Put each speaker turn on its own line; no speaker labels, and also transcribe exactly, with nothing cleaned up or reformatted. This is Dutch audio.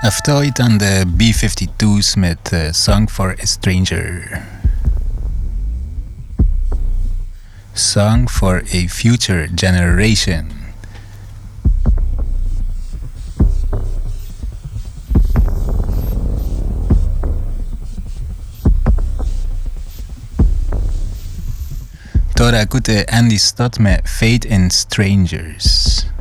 Aftoid aan de B fifty-two's met uh, Song for a Stranger. Song for a Future Generation. Tora Kute Andy Stott met Fate in Strangers.